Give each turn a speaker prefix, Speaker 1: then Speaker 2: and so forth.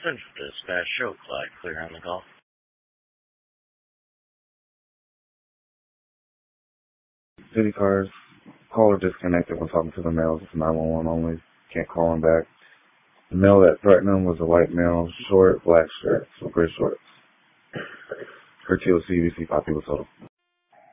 Speaker 1: Central Dispatch, show Clyde clear on the call.
Speaker 2: City cars, caller disconnected when talking to the males. It's 911 only. Can't call him back. The male that threatened him was a white male, short, black shirt, with gray shorts. For TOC, we see 5 people total.